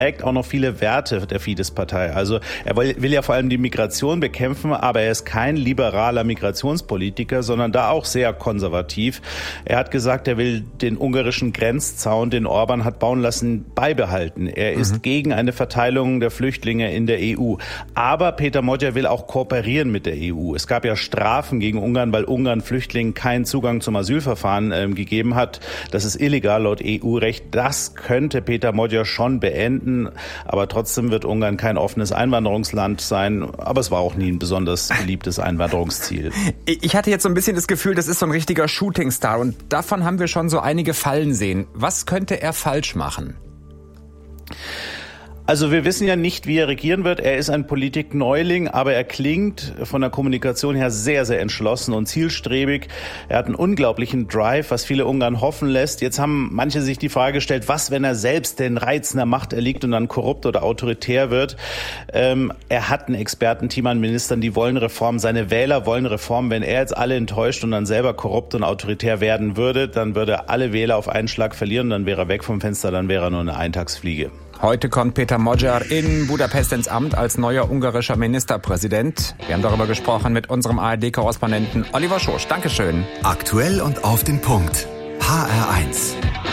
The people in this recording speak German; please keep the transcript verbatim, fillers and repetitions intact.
trägt auch noch viele Werte der Fidesz-Partei. Also er will, will ja vor allem die Migration bekämpfen, aber er ist kein liberaler Migrationspolitiker, sondern da auch sehr konservativ. Er hat gesagt, er will den ungarischen Grenzzaun, den Orban hat bauen lassen, beibehalten. Er ist mhm. gegen eine Verteilung der Flüchtlinge in der E U. Aber Peter Magyar will auch kooperieren mit der E U. Es gab ja Strafen gegen Ungarn, weil Ungarn Flüchtlingen keinen Zugang zum Asylverfahren äh, gegeben hat. Das ist illegal laut E U-Recht. Das könnte Peter Magyar schon beenden. Aber trotzdem wird Ungarn kein offenes Einwanderungsland sein. Aber es war auch nie ein besonders beliebtes Einwanderungsziel. Ich hatte jetzt so ein bisschen das Gefühl, das ist so ein richtiger Shootingstar. Und davon haben wir schon so einige Fallen sehen. Was könnte er falsch machen? Also wir wissen ja nicht, wie er regieren wird. Er ist ein Politikneuling, aber er klingt von der Kommunikation her sehr, sehr entschlossen und zielstrebig. Er hat einen unglaublichen Drive, was viele Ungarn hoffen lässt. Jetzt haben manche sich die Frage gestellt, was, wenn er selbst den Reizen der Macht erliegt und dann korrupt oder autoritär wird. Ähm, er hat ein Expertenteam an Ministern, die wollen Reform. Seine Wähler wollen Reform. Wenn er jetzt alle enttäuscht und dann selber korrupt und autoritär werden würde, dann würde er alle Wähler auf einen Schlag verlieren. Dann wäre er weg vom Fenster, dann wäre er nur eine Eintagsfliege. Heute kommt Peter Magyar in Budapest ins Amt als neuer ungarischer Ministerpräsident. Wir haben darüber gesprochen mit unserem A R D-Korrespondenten Oliver Schosch. Dankeschön. Aktuell und auf den Punkt. H R eins.